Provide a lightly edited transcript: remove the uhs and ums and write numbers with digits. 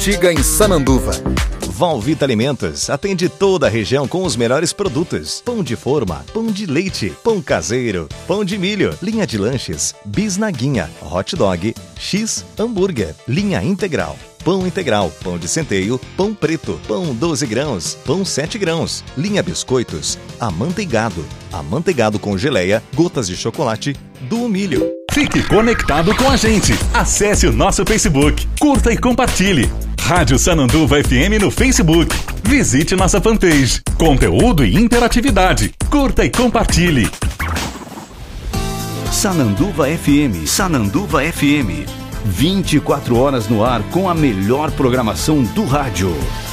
Tiga em Sananduva. Valvita Alimentos atende toda a região com os melhores produtos. Pão de forma, pão de leite, pão caseiro, pão de milho, linha de lanches, bisnaguinha, hot dog, X, hambúrguer, linha integral. Pão integral, pão de centeio, pão preto, pão 12 grãos, pão 7 grãos, linha biscoitos, amanteigado com geleia, gotas de chocolate, do milho. Fique conectado com a gente. Acesse o nosso Facebook, curta e compartilhe. Rádio Sananduva FM no Facebook. Visite nossa fanpage. Conteúdo e interatividade. Curta e compartilhe. Sananduva FM. Sananduva FM. 24 horas no ar com a melhor programação do rádio.